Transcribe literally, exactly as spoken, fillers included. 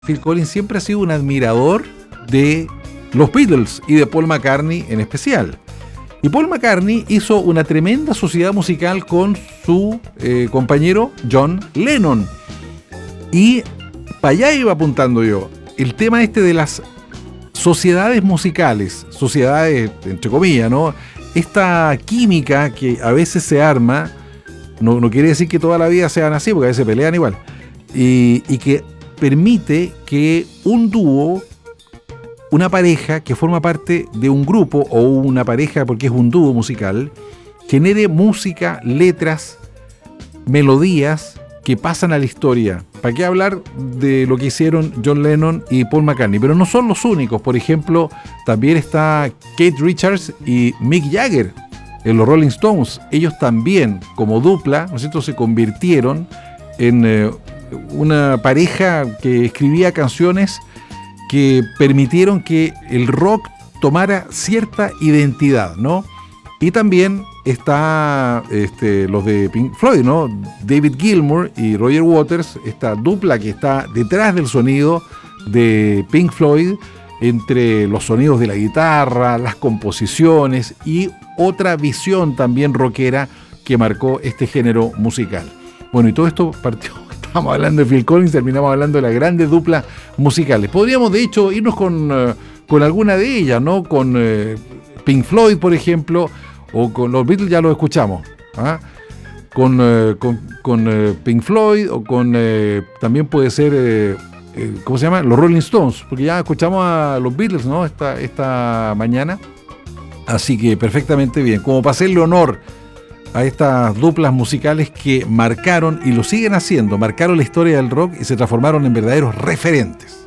Phil Collins siempre ha sido un admirador de los Beatles y de Paul McCartney en especial. Y Paul McCartney hizo una tremenda sociedad musical con su eh, compañero John Lennon. Y para allá iba apuntando yo. El tema este de las sociedades musicales, sociedades entre comillas, ¿no? Esta química que a veces se arma, no, no quiere decir que toda la vida sean así, porque a veces pelean igual, y, y que permite que un dúo, una pareja que forma parte de un grupo o una pareja porque es un dúo musical, genere música, letras, melodías que pasan a la historia. ¿Para qué hablar de lo que hicieron John Lennon y Paul McCartney? Pero no son los únicos. Por ejemplo, también está Keith Richards y Mick Jagger en los Rolling Stones. Ellos también, como dupla, ¿no es cierto?, se convirtieron en eh, una pareja que escribía canciones que permitieron que el rock tomara cierta identidad, ¿no? Y también está este, los de Pink Floyd, ¿no? David Gilmour y Roger Waters, esta dupla que está detrás del sonido de Pink Floyd, entre los sonidos de la guitarra, las composiciones y otra visión también rockera que marcó este género musical. Bueno, y todo esto partió, estábamos hablando de Phil Collins, terminamos hablando de las grandes duplas musicales. Podríamos, de hecho, irnos con, uh, con alguna de ellas, ¿no? Con uh, Pink Floyd, por ejemplo, o con los Beatles, ya lo escuchamos, ¿ah? Con, uh, con, con uh, Pink Floyd, o con, uh, también puede ser, uh, uh, ¿cómo se llama? Los Rolling Stones, porque ya escuchamos a los Beatles, ¿no? Esta, esta mañana. Así que perfectamente bien, como para hacerle honor a estas duplas musicales que marcaron, y lo siguen haciendo, marcaron la historia del rock y se transformaron en verdaderos referentes.